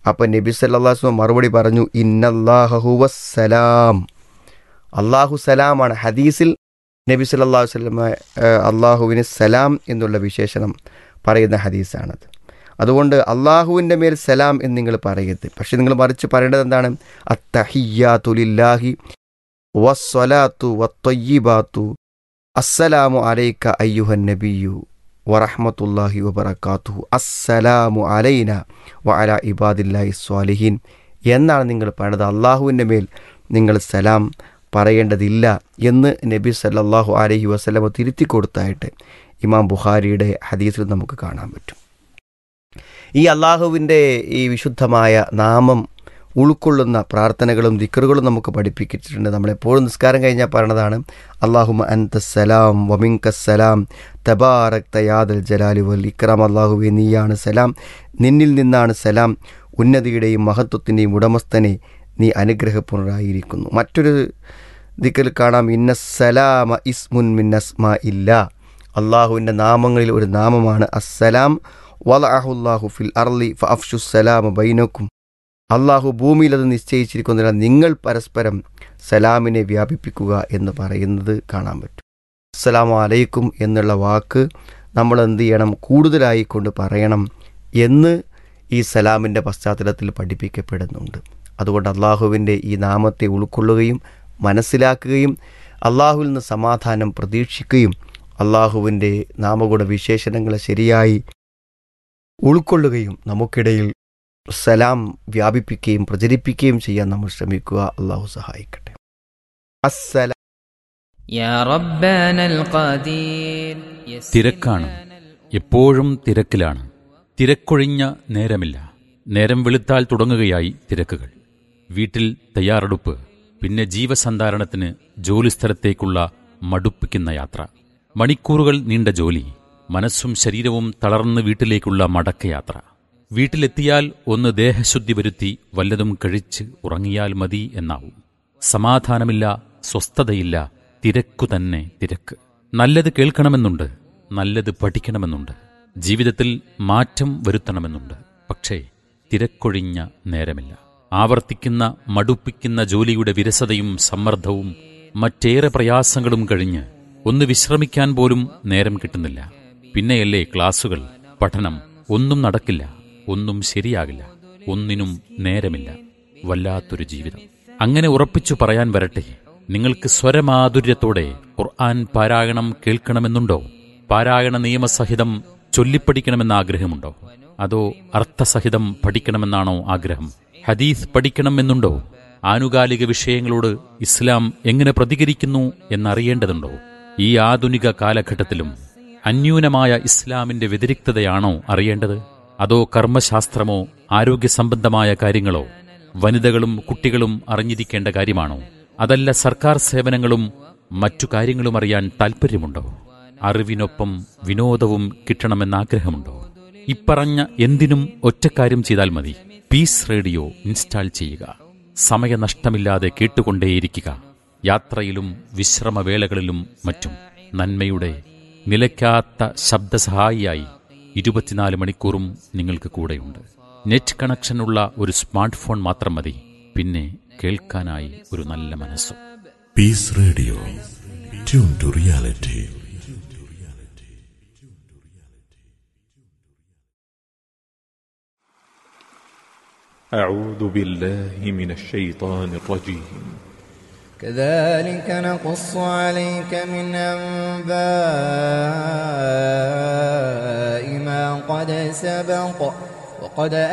അപ്പം നബി സല്ലല്ലാഹു അലൈഹി വസല്ലം മറുപടി പറഞ്ഞു, ഇന്നല്ലാഹ ഹുവസ്സലാം, അള്ളാഹു സലാമാണ്. ഹദീസിൽ നബി സല്ലല്ലാഹു അലൈഹി വസല്ലം അള്ളാഹുവിന് സലാം എന്നുള്ള വിശേഷണം പറയുന്ന ഹദീസാണത്. അതുകൊണ്ട് അള്ളാഹുവിൻ്റെ മേൽ സലാം എന്ന് നിങ്ങൾ പറയരുത്. പക്ഷെ നിങ്ങൾ മറിച്ച് പറയേണ്ടത് എന്താണ്? അത്തഹിയ്യാതു ലില്ലാഹി വസ്സലാത്തു വത്തൊയ്യിബാത്തു അസ്സലാമു അലൈക അയ്യുഹൻ നബിയു വറഹ്മത്തുള്ളാഹി വബറകാതുഹു അസ്സലാമു അലൈന വഅലാ ഇബാദില്ലാഹി സ്വാലിഹീൻ എന്നാണ് നിങ്ങൾ പറയുന്നത്. അള്ളാഹുവിൻ്റെ മേൽ നിങ്ങൾ സലാം പറയേണ്ടതില്ല എന്ന് നബി സല്ലല്ലാഹു അലൈഹി വസല്ലം തിരുത്തി കൊടുത്തായിട്ട് ഇമാം ബുഖാരിയുടെ ഹദീസിൽ നമുക്ക് കാണാൻ പറ്റും. ഈ അള്ളാഹുവിൻ്റെ ഈ വിശുദ്ധമായ നാമം ഉൾക്കൊള്ളുന്ന പ്രാർത്ഥനകളും ദിക്റുകളും നമുക്ക് പഠിപ്പിച്ചിട്ടുണ്ട്. നമ്മളെപ്പോഴും നിസ്കാരം കഴിഞ്ഞാൽ പറയണതാണ്, അല്ലാഹുമ്മ അൻതസ്സലാം വമിൻകസ്സലാം തബാറക്ത യാദൽ ജലാലി വൽ ഇക്റാം. അല്ലാഹുവേ, നീയാണ് സലാം, നിന്നിൽ നിന്നാണ് സലാം, ഉന്നതിയുടെയും മഹത്വത്തിൻ്റെയും ഉടമസ്ഥനെ, നീ അനുഗ്രഹപൂർണ്ണരായിരിക്കുന്നു. മറ്റൊരു ദിക്റിൽ കാണാം, ഇന്നസ്സലാമ ഇസ്മുൻ മിൻ അസ്മാ ഇല്ല, അള്ളാഹുവിൻ്റെ നാമങ്ങളിൽ ഒരു നാമമാണ് അസ്സലാം. വലഅഹുല്ലാഹു ഫിൽ അർളി ഫഅഫ്ഷുസ്സലാമ ബൈനക്കും, അള്ളാഹു ഭൂമിയിൽ അത് നിശ്ചയിച്ചിരിക്കുന്നതിനാൽ നിങ്ങൾ പരസ്പരം സലാമിനെ വ്യാപിപ്പിക്കുക എന്ന് പറയുന്നത് കാണാൻ പറ്റും. അസ്സലാമു അലൈക്കും എന്നുള്ള വാക്ക് നമ്മൾ എന്ത് ചെയ്യണം? കൂടുതലായി കൊണ്ട് പറയണം എന്ന് ഈ സലാമിൻ്റെ പശ്ചാത്തലത്തിൽ പഠിപ്പിക്കപ്പെടുന്നുണ്ട്. അതുകൊണ്ട് അള്ളാഹുവിൻ്റെ ഈ നാമത്തെ ഉൾക്കൊള്ളുകയും മനസ്സിലാക്കുകയും അള്ളാഹുവിൽ നിന്ന് സമാധാനം പ്രതീക്ഷിക്കുകയും അള്ളാഹുവിൻ്റെ നാമഗുണ വിശേഷണങ്ങളെ ശരിയായി ഉൾക്കൊള്ളുകയും നമുക്കിടയിൽ സലാം വ്യാപിപ്പിക്കുകയും പ്രചരിപ്പിക്കുകയും ചെയ്യാൻ നമ്മൾ ശ്രമിക്കുക. അള്ളാഹു സഹായിക്കട്ടെ. അസ്സലാം. തിരക്കാണ്, എപ്പോഴും തിരക്കിലാണ്. തിരക്കൊഴിഞ്ഞ നേരമില്ല. നേരം വെളുത്താൽ തുടങ്ങുകയായി തിരക്കുകൾ. വീട്ടിൽ തയ്യാറെടുപ്പ്, പിന്നെ ജീവസന്ധാരണത്തിന് ജോലിസ്ഥലത്തേക്കുള്ള മടുപ്പിക്കുന്ന യാത്ര, മണിക്കൂറുകൾ നീണ്ട ജോലി, മനസ്സും ശരീരവും തളർന്ന് വീട്ടിലേക്കുള്ള മടക്കയാത്ര. വീട്ടിലെത്തിയാൽ ഒന്ന് ദേഹശുദ്ധി വരുത്തി വല്ലതും കഴിച്ച് ഉറങ്ങിയാൽ മതി എന്നാവും. സമാധാനമില്ല, സ്വസ്ഥതയില്ല, തിരക്കു തന്നെ തിരക്ക്. നല്ലത് കേൾക്കണമെന്നുണ്ട്, നല്ലത് പഠിക്കണമെന്നുണ്ട്, ജീവിതത്തിൽ മാറ്റം വരുത്തണമെന്നുണ്ട്. പക്ഷേ തിരക്കൊഴിഞ്ഞ നേരമില്ല. ആവർത്തിക്കുന്ന മടുപ്പിക്കുന്ന ജോലിയുടെ വിരസതയും സമ്മർദ്ദവും മറ്റേറെ പ്രയാസങ്ങളും കഴിഞ്ഞ് ഒന്ന് വിശ്രമിക്കാൻ പോലും നേരം കിട്ടുന്നില്ല. പിന്നെയല്ലേ ക്ലാസുകൾ, പഠനം. ഒന്നും നടക്കില്ല, ഒന്നും ശരിയാകില്ല, ഒന്നിനും നേരമില്ല. വല്ലാത്തൊരു ജീവിതം. അങ്ങനെ ഉറപ്പിച്ചു പറയാൻ വരട്ടെ, നിങ്ങൾക്ക് സ്വരമാധുര്യത്തോടെ ഖുർആൻ പാരായണം കേൾക്കണമെന്നുണ്ടോ? പാരായണ നിയമസഹിതം ചൊല്ലിപ്പഠിക്കണമെന്ന ആഗ്രഹമുണ്ടോ? അതോ അർത്ഥസഹിതം പഠിക്കണമെന്നാണോ ആഗ്രഹം? ഹദീസ് പഠിക്കണമെന്നുണ്ടോ? ആനുകാലിക വിഷയങ്ങളോട് ഇസ്ലാം എങ്ങനെ പ്രതികരിക്കുന്നു എന്നറിയേണ്ടതുണ്ടോ? ഈ ആധുനിക കാലഘട്ടത്തിലും അന്യൂനമായ ഇസ്ലാമിന്റെ വ്യതിരിക്തതയാണോ അറിയേണ്ടത്? അതോ കർമ്മശാസ്ത്രമോ ആരോഗ്യ സംബന്ധമായ കാര്യങ്ങളോ വനിതകളും കുട്ടികളും അറിഞ്ഞിരിക്കേണ്ട കാര്യമാണോ? അതല്ല സർക്കാർ സേവനങ്ങളും മറ്റു കാര്യങ്ങളും അറിയാൻ താൽപ്പര്യമുണ്ടോ? അറിവിനൊപ്പം വിനോദവും കിട്ടണമെന്നാഗ്രഹമുണ്ടോ? ഇപ്പറഞ്ഞ എന്തിനും ഒറ്റക്കാര്യം ചെയ്താൽ മതി. പീസ് റേഡിയോ ഇൻസ്റ്റാൾ ചെയ്യുക. സമയനഷ്ടമില്ലാതെ കേട്ടുകൊണ്ടേയിരിക്കുക. യാത്രയിലും വിശ്രമവേളകളിലും മറ്റും നന്മയുടെ നിലയ്ക്കാത്ത ശബ്ദസഹായിയായി 24 മണിക്കൂറും നിങ്ങൾക്ക് കൂടെയുണ്ട്. നെറ്റ് കണക്ഷനുള്ള ഒരു സ്മാർട്ട് ഫോൺ മാത്രം മതി. പിന്നെ കേൾക്കാനായി ഒരു നല്ല മനസ്സും. Piece radio, tune to reality. أعوذ بالله من الشيطان الرجيم. كذلك نقص عليك من أنباء ما قد سبق وقد